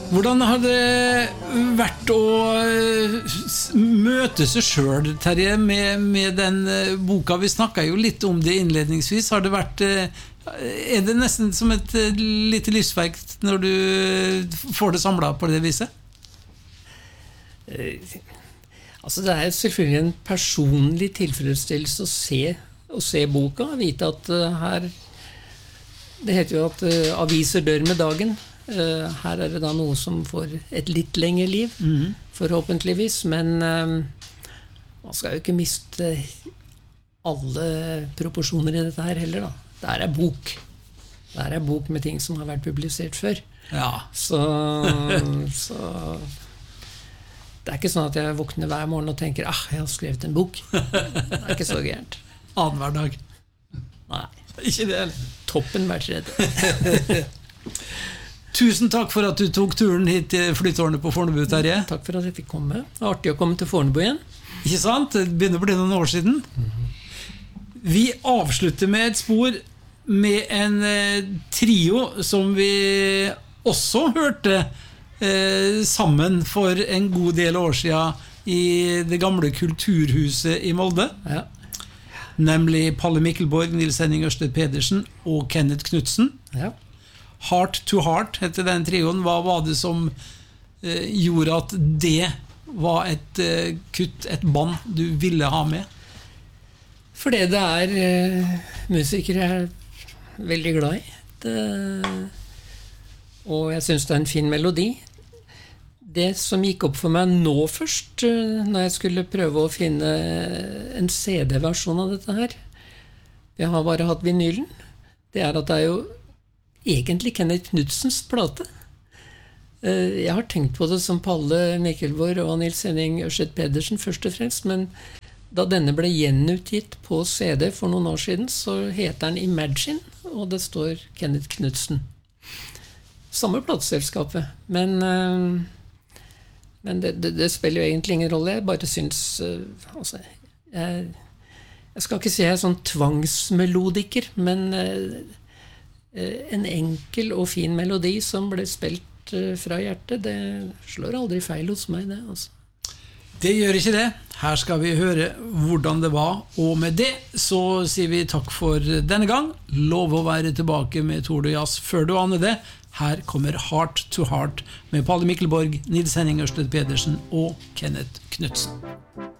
Hvordan har det vært å møte seg selv, Terje, med den boka? Vi snakket jo litt om det innledningsvis. Har det vært, er det nesten som et lite livsverk når du får det samlet på det viset? Altså det er selvfølgelig en personlig tilfredsstillelse å se boka, vite at her, det heter jo at aviser dør med dagen. Her er det da noe som får et litt lengre liv, forhåpentligvis, men man skal jo ikke miste alle proporsjoner i dette her heller da. Det her er bok. Det her er bok med ting som har vært publisert før. Ja. Så det er ikke sånn at jeg våkner hver morgen og tenker, jeg har skrevet en bok. Det er ikke så gærent. Annen hver dag. Nei. Ikke det, eller? Toppen hver tredje. Tusen takk for at du tok turen hit til flytårnet på Fornebu, Terje. Takk for at jeg fikk komme. Det er artig å komme til Fornebu igjen. Ikke sant? Det begynner å bli noen år siden. Vi avslutter med et spor med en trio som vi også hørte sammen for en god del år siden i det gamle kulturhuset i Molde. Ja. Nemlig Palle Mikkelborg, Nils Henning Ørsted Pedersen og Kenneth Knudsen. Ja. Heart to Heart heter den trioen. Hva var det som gjorde at det var et kutt, et band du ville ha med? Fordi det er musikere jeg er veldig glad i. Og jeg synes det er en fin melodi. Det som gikk opp for meg nå først, når jeg skulle prøve å finne en CD-versjon av dette her, jeg har bare hatt vinylen, det er at det er jo egentlig Kenneth Knudsens plate. Jeg har tenkt på det som Palle Mikkelborg og Nils Henning Ørsted Pedersen først og fremst, men da denne ble gjenutgitt på CD for noen år siden, så heter den Imagine, og det står Kenneth Knudsen. Samme plateselskapet, men det spiller jo egentlig ingen rolle. Jeg bare synes altså, jeg skal ikke si jeg er sånn tvangsmelodiker, men en enkel og fin melodi som ble spilt fra hjertet, det slår aldri feil hos meg, det altså. Det gjør ikke det. Her skal vi høre hvordan det var, og med det så sier vi takk for denne gang. Lov å være tilbake med Tord og Jazz før du aner det. Her kommer Heart to Heart med Palle Mikkelborg, Nils Henning Ørsted Pedersen og Kenneth Knudsen.